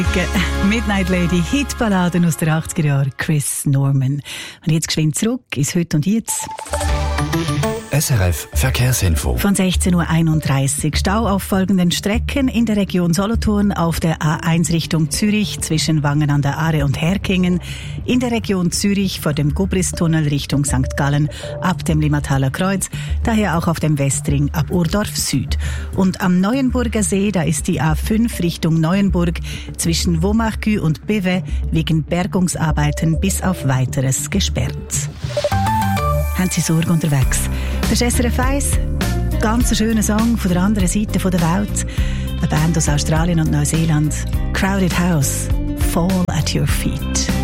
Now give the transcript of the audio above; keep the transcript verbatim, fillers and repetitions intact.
Midnight Lady, Hitballaden aus den achtziger Jahren, Chris Norman. Und jetzt geschwind zurück ins Heute und Jetzt. S R F Verkehrsinfo. Von sechzehn Uhr einunddreißig. Stau auf folgenden Strecken in der Region Solothurn auf der A eins Richtung Zürich zwischen Wangen an der Aare und Herkingen, in der Region Zürich vor dem Gubristunnel Richtung Sankt Gallen ab dem Limataler Kreuz, daher auch auf dem Westring ab Urdorf Süd. Und am Neuenburger See, da ist die A fünf Richtung Neuenburg zwischen Vaumarcus und Bevet wegen Bergungsarbeiten bis auf Weiteres gesperrt. Haben Sie Sorge unterwegs? Das ist S R F eins, ganz ein schöner Song von der anderen Seite der Welt. Eine Band aus Australien und Neuseeland. Crowded House, Fall at Your Feet.